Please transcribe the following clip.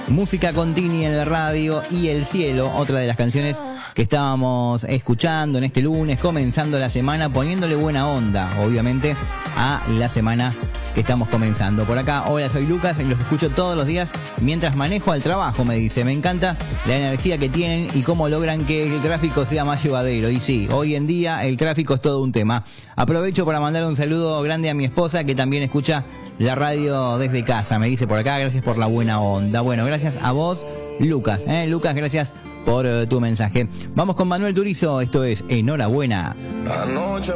Música Contini en la radio y El Cielo, otra de las canciones que estábamos escuchando en este lunes, comenzando la semana, poniéndole buena onda, obviamente, a la semana que estamos comenzando. Por acá, hola, soy Lucas y los escucho todos los días mientras manejo al trabajo, me dice. Me encanta la energía que tienen y cómo logran que el tráfico sea más llevadero. Y sí, hoy en día el tráfico es todo un tema. Aprovecho para mandar un saludo grande a mi esposa, que también escucha la radio desde casa. Me dice por acá, gracias por la buena onda. Bueno, gracias a vos, Lucas. Lucas, gracias por tu mensaje. Vamos con Manuel Turizo, esto es Enhorabuena. Anoche